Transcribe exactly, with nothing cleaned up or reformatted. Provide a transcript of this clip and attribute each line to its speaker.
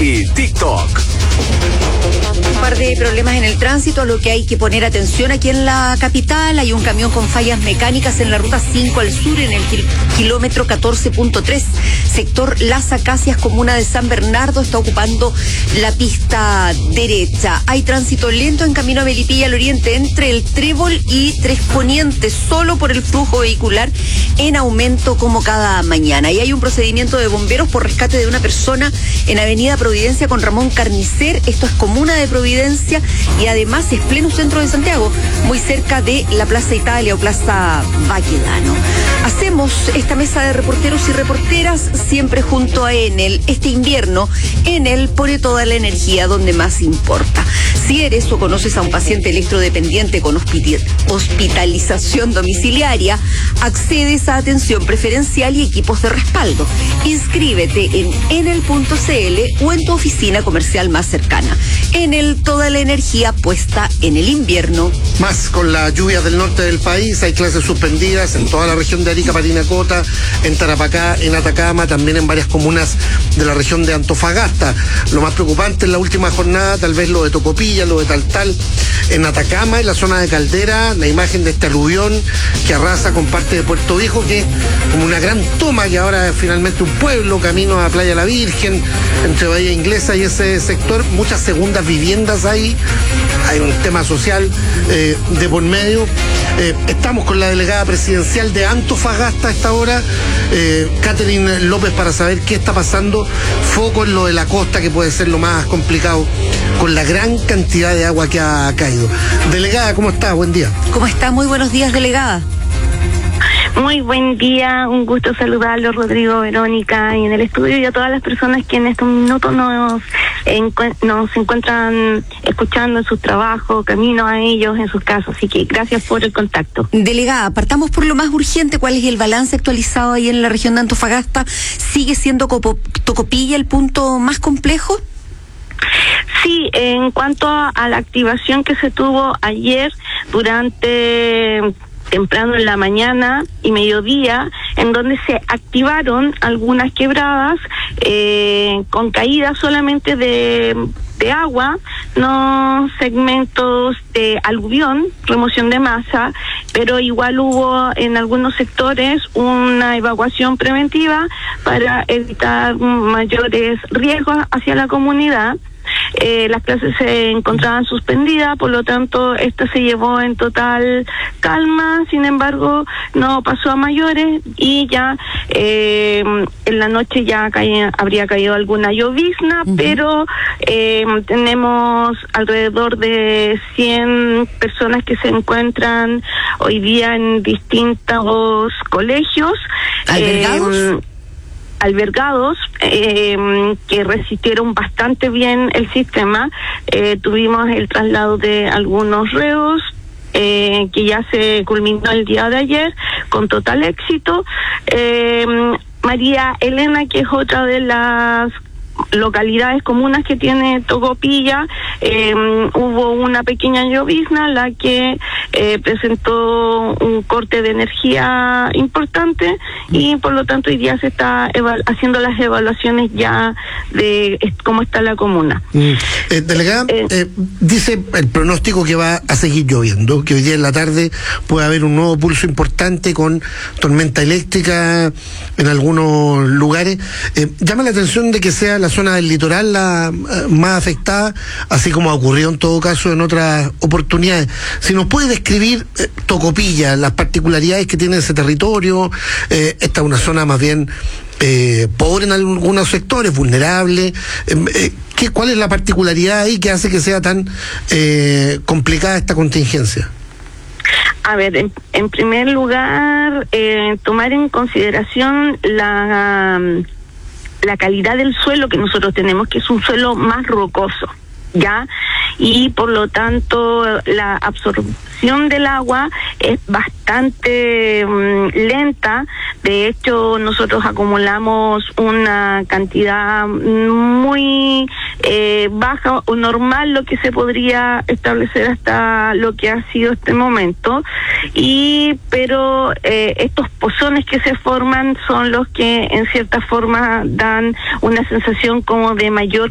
Speaker 1: y TikTok.
Speaker 2: Un par de problemas en el tránsito a lo que hay que poner atención aquí en la capital. Hay un camión con fallas mecánicas en la ruta cinco al sur, en el kil- kilómetro catorce punto tres, sector Las Acacias, comuna de San Bernardo. Está ocupando la pista derecha. Hay tránsito lento en camino a Melipilla al oriente entre el Trébol y Tres Poniente, solo por el flujo vehicular en aumento como cada mañana. Y hay un procedimiento de bomberos por rescate de una persona en Avenida Providencia con Ramón Carnicer. Esto es comuna de Providencia y además es pleno centro de Santiago, muy cerca de la Plaza Italia o Plaza Baquedano. Hacemos esta mesa de reporteros y reporteras siempre junto a Enel. Este invierno, Enel pone toda la energía donde más importa. Si eres o conoces a un paciente electrodependiente con hospiti- hospitalización domiciliaria, accedes a atención preferencial y equipos de respaldo. Inscríbete en enel punto c l o en tu oficina comercial más cercana. Enel, toda la energía puesta en el invierno.
Speaker 3: Más con las lluvias del norte del país, hay clases suspendidas en toda la región de Arica, Parinacota, en Tarapacá, en Atacama, también en varias comunas de la región de Antofagasta. Lo más preocupante en la última jornada, tal vez lo de Tocopilla, lo de Taltal, en Atacama, en la zona de Caldera, la imagen de este aluvión que arrasa con parte de Puerto Viejo, que es como una gran toma, que ahora es finalmente un pueblo, camino a Playa La Virgen, entre Bahía Inglesa y ese sector, muchas segundas viviendas ahí, hay un tema social eh, de por medio. Eh, estamos con la delegada presidencial de Antofagasta a esta hora, eh, Catherine López, para saber qué está pasando. Foco en lo de la costa, que puede ser lo más complicado, con la gran cantidad de agua que ha caído. Delegada, ¿cómo está? Buen día.
Speaker 2: ¿Cómo está? Muy buenos días, delegada.
Speaker 4: Muy buen día, un gusto saludarlos, Rodrigo, Verónica, y en el estudio, y a todas las personas que en estos minutos nos, encu- nos encuentran escuchando en sus trabajos, camino a ellos, en sus casas. Así que gracias por el contacto.
Speaker 2: Delegada, partamos por lo más urgente. ¿Cuál es el balance actualizado ahí en la región de Antofagasta? ¿Sigue siendo Copo- Tocopilla el punto más complejo?
Speaker 4: Sí, en cuanto a, a la activación que se tuvo ayer durante temprano en la mañana y mediodía, en donde se activaron algunas quebradas eh, con caída solamente de, de agua, no segmentos de aluvión, remoción de masa, pero igual hubo en algunos sectores una evacuación preventiva para evitar mayores riesgos hacia la comunidad. Eh, las clases se encontraban suspendidas, por lo tanto esta se llevó en total calma. Sin embargo, no pasó a mayores y ya eh, en la noche ya caía, habría caído alguna llovizna, uh-huh. pero eh, tenemos alrededor de cien personas que se encuentran hoy día en distintos colegios.
Speaker 2: ¿Albergados?
Speaker 4: Eh, albergados eh, que resistieron bastante bien el sistema. Eh, tuvimos el traslado de algunos reos eh, que ya se culminó el día de ayer con total éxito. Eh, María Elena, que es otra de las localidades comunas que tiene Tocopilla, eh, hubo una pequeña llovizna la que eh, presentó un corte de energía importante y por lo tanto hoy día se está eval- haciendo las evaluaciones ya de eh, cómo está la comuna.
Speaker 3: Mm. Eh, delegada, eh, eh, dice el pronóstico que va a seguir lloviendo, que hoy día en la tarde puede haber un nuevo pulso importante con tormenta eléctrica en algunos lugares. Eh, llama la atención de que sea la zona del litoral la eh, más afectada, así como ha ocurrido en todo caso en otras oportunidades. Si nos puede describir eh, Tocopilla, las particularidades que tiene ese territorio. Eh, esta es una zona más bien eh, pobre en algunos sectores, vulnerable. Eh, eh, ¿qué, ¿Cuál es la particularidad ahí que hace que sea tan eh, complicada esta contingencia?
Speaker 4: A ver, en, en primer lugar, eh, tomar en consideración la... Um, la calidad del suelo que nosotros tenemos, que es un suelo más rocoso, ¿ya? Y por lo tanto la absorción del agua es bastante um, lenta. De hecho, nosotros acumulamos una cantidad muy eh, baja o normal, lo que se podría establecer hasta lo que ha sido este momento. Y pero eh, estos pozones que se forman son los que en cierta forma dan una sensación como de mayor